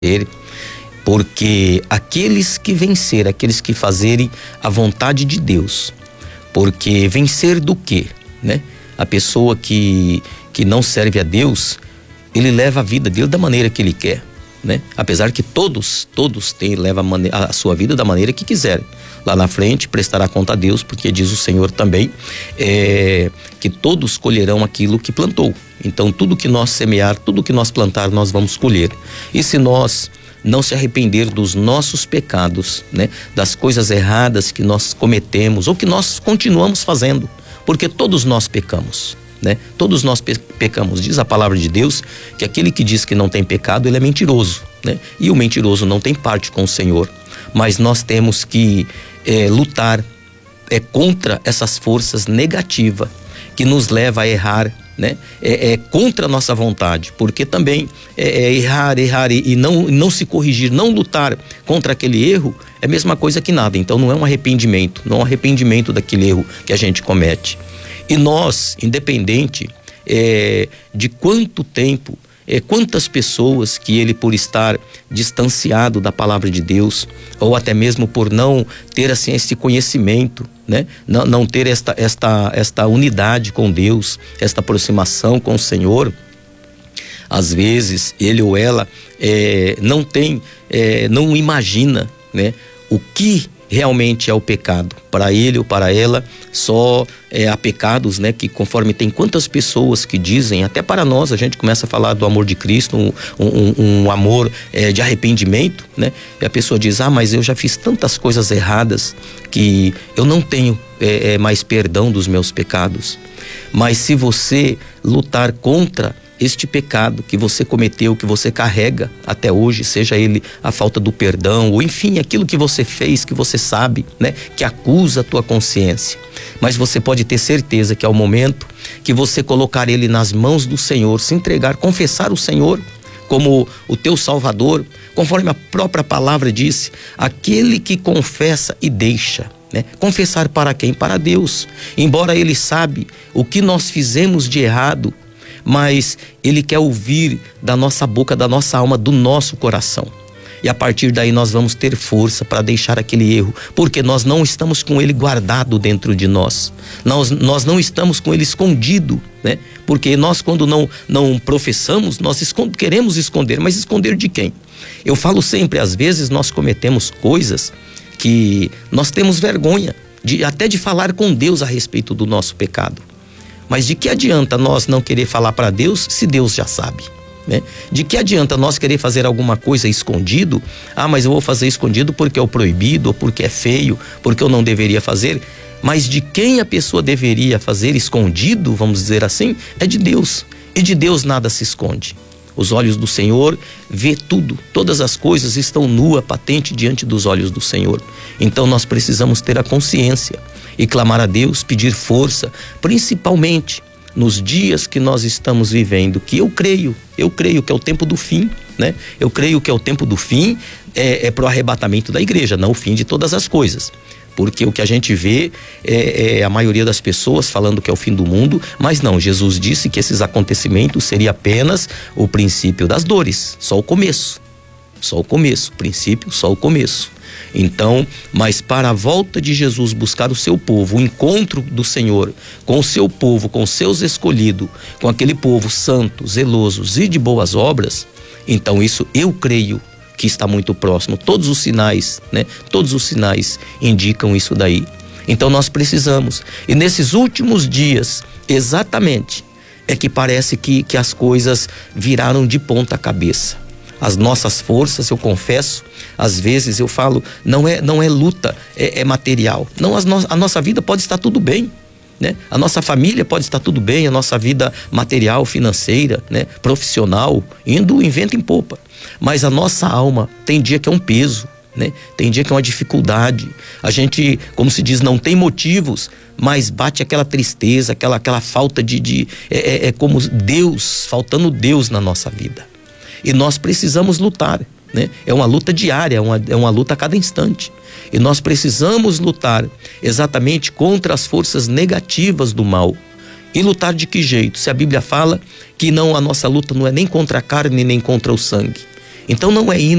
porque aqueles que vencerem, aqueles que fazerem a vontade de Deus, porque vencer do quê, né? A pessoa que não serve a Deus, ele leva a vida dele da maneira que ele quer, né? Apesar que todos levam a sua vida da maneira que quiserem. Lá na frente prestará conta a Deus, porque diz o Senhor também que todos colherão aquilo que plantou. Então tudo que nós semear, tudo que nós plantar, nós vamos colher. E se nós não se arrepender dos nossos pecados, né? Das coisas erradas que nós cometemos ou que nós continuamos fazendo, porque todos nós pecamos, né? Todos nós pecamos. Diz a palavra de Deus que aquele que diz que não tem pecado, ele é mentiroso, né? E o mentiroso não tem parte com o Senhor. Mas nós temos que lutar contra essas forças negativas que nos levam a errar, né? Contra a nossa vontade, porque também errar e não se corrigir, não lutar contra aquele erro é a mesma coisa que nada. Então não é um arrependimento, não é um arrependimento daquele erro que a gente comete. E nós, independente de quanto tempo, quantas pessoas que ele, por estar distanciado da palavra de Deus, ou até mesmo por não ter assim esse conhecimento, né? Não ter esta unidade com Deus, esta aproximação com o Senhor, às vezes ele ou ela não imagina, né? O que realmente é o pecado. Para ele ou para ela, só há pecados, né? Que conforme tem quantas pessoas que dizem, até para nós, a gente começa a falar do amor de Cristo, um amor de arrependimento, né? E a pessoa diz, mas eu já fiz tantas coisas erradas que eu não tenho mais perdão dos meus pecados. Mas se você lutar contra este pecado que você cometeu, que você carrega até hoje, seja ele a falta do perdão, ou enfim, aquilo que você fez, que você sabe, né, que acusa a tua consciência. Mas você pode ter certeza que ao momento que você colocar ele nas mãos do Senhor, se entregar, confessar o Senhor como o teu Salvador, conforme a própria palavra disse, aquele que confessa e deixa, né? Confessar para quem? Para Deus. Embora ele sabe o que nós fizemos de errado, mas ele quer ouvir da nossa boca, da nossa alma, do nosso coração. E a partir daí nós vamos ter força para deixar aquele erro, porque nós não estamos com ele guardado dentro de nós. Nós não estamos com ele escondido, né? Porque nós, quando não professamos, nós queremos esconder, mas esconder de quem? Eu falo sempre, às vezes nós cometemos coisas que nós temos vergonha até de falar com Deus a respeito do nosso pecado. Mas de que adianta nós não querer falar para Deus se Deus já sabe, né? De que adianta nós querer fazer alguma coisa escondido? Mas eu vou fazer escondido porque é o proibido, ou porque é feio, porque eu não deveria fazer. Mas de quem a pessoa deveria fazer escondido, vamos dizer assim, é de Deus. E de Deus nada se esconde. Os olhos do Senhor vê tudo, todas as coisas estão nua, patente diante dos olhos do Senhor. Então nós precisamos ter a consciência e clamar a Deus, pedir força, principalmente nos dias que nós estamos vivendo, que eu creio que é o tempo do fim, né? Eu creio que é o tempo do fim, para o arrebatamento da igreja, não o fim de todas as coisas. Porque o que a gente vê é a maioria das pessoas falando que é o fim do mundo, mas não, Jesus disse que esses acontecimentos seria apenas o princípio das dores, só o começo, o princípio, só o começo. Então, mas para a volta de Jesus buscar o seu povo, o encontro do Senhor com o seu povo, com os seus escolhidos, com aquele povo santo, zelosos e de boas obras, então isso eu creio que está muito próximo. Todos os sinais, né? Todos os sinais indicam isso daí. Então nós precisamos, e nesses últimos dias, exatamente, é que parece que as coisas viraram de ponta cabeça. As nossas forças, eu confesso, às vezes eu falo, não é luta, é material. Não, a nossa vida pode estar tudo bem, né? A nossa família pode estar tudo bem, a nossa vida material, financeira, né? Profissional, indo em vento em popa. Mas a nossa alma tem dia que é um peso, né? Tem dia que é uma dificuldade. A gente, como se diz, não tem motivos, mas bate aquela tristeza, aquela falta é como Deus, faltando Deus na nossa vida. E nós precisamos lutar, né? É uma luta diária, é uma luta a cada instante. E nós precisamos lutar exatamente contra as forças negativas do mal. E lutar de que jeito? Se a Bíblia fala que a nossa luta não é nem contra a carne, nem contra o sangue. Então não é ir